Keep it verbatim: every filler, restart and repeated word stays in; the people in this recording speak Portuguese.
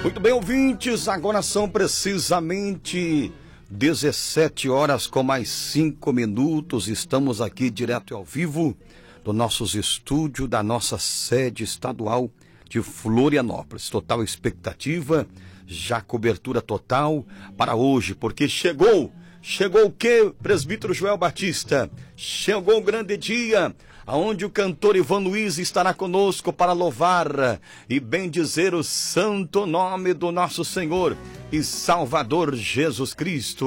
Muito bem, ouvintes, agora são precisamente dezessete horas com mais cinco minutos. Estamos aqui direto e ao vivo do nossos estúdios, da nossa sede estadual de Florianópolis. Total expectativa, já cobertura total para hoje, porque chegou, chegou o quê, presbítero Joel Batista? Chegou o grande dia, aonde o cantor Ivan Luiz estará conosco para louvar e bendizer o santo nome do nosso Senhor e Salvador Jesus Cristo.